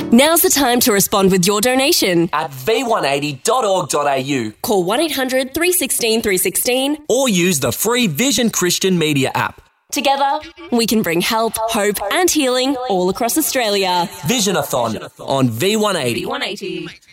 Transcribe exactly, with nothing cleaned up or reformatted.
Now's the time to respond with your donation. At v one eighty dot org dot a u. Call one eight hundred three one six three one six. Or use the free Vision Christian Media app. Together, we can bring help, hope and healing all across Australia. Visionathon on V one eighty. V one eighty.